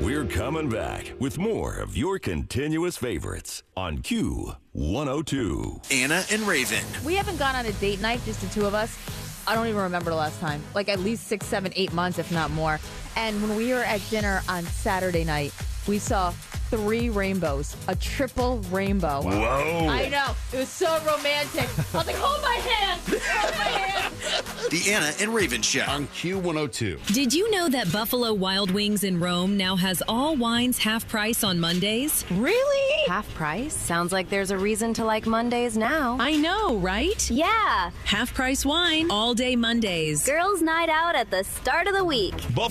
We're coming back with more of your continuous favorites on Q102. Anna and Raven. We haven't gone on a date night, just the two of us. I don't even remember the last time. Like at least 6, 7, 8 months, if not more. And when we were at dinner on Saturday night, we saw 3 rainbows, a triple rainbow. Whoa. I know. It was so romantic. I was like, hold my hand. Hold my hand. The Anna and Raven Show. On Q102. Did you know that Buffalo Wild Wings in Rome now has all wines half price on Mondays? Really? Half price? Sounds like there's a reason to like Mondays now. I know, right? Yeah. Half price wine all day Mondays. Girls' night out at the start of the week.